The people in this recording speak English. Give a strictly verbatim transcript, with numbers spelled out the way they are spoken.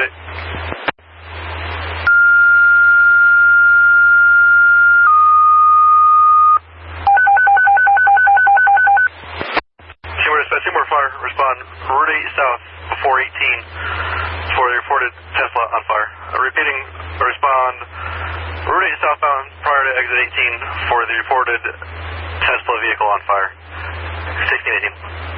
Route eight. Seymour dispatch, Seymour fire, respond. Route eight south, four eighteen, for the reported Tesla on fire. Uh, repeating, respond. Route eight southbound prior to exit eighteen for the reported Tesla vehicle on fire. sixteen eighteen.